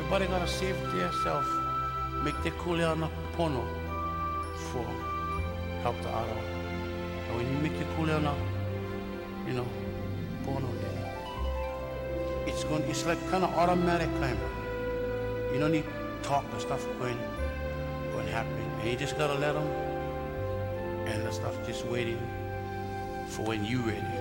everybody gotta save it to yourself. Make the kulia na pono for help the other. And when you make the kulia na, pono there, it's like kind of automatic kind of. You don't need talk, the stuff going to happen. And you just gotta let them, and the stuff just waiting for when you ready.